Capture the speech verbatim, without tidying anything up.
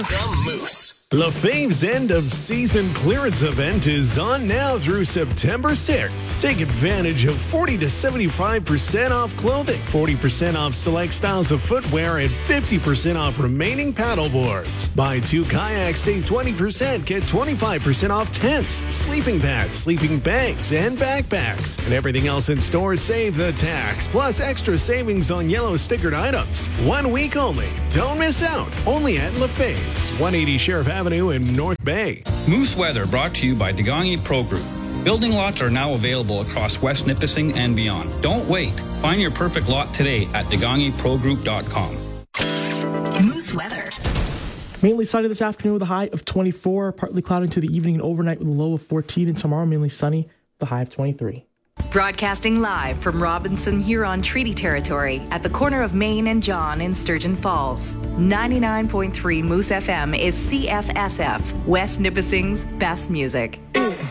The Moose. Lefebvre's end-of-season clearance event is on now through September sixth. Take advantage of forty to seventy-five percent off clothing, forty percent off select styles of footwear, and fifty percent off remaining paddle boards. Buy two kayaks, save twenty percent, get twenty-five percent off tents, sleeping pads, sleeping bags, and backpacks. And everything else in stores, save the tax, plus extra savings on yellow stickered items. One week only. Don't miss out. Only at Lefebvre's, one eighty Sheriff Avenue in North Bay. Moose Weather brought to you by Degangi Pro Group. Building lots are now available across West Nipissing and beyond. Don't wait. Find your perfect lot today at degangi pro group dot com. Moose Weather. Mainly sunny this afternoon with a high of twenty-four, partly cloudy into the evening and overnight with a low of fourteen, and tomorrow mainly sunny with a high of twenty-three. Broadcasting live from Robinson Huron Treaty Territory at the corner of Main and John in Sturgeon Falls. ninety-nine point three Moose F M is C F S F, West Nipissing's best music.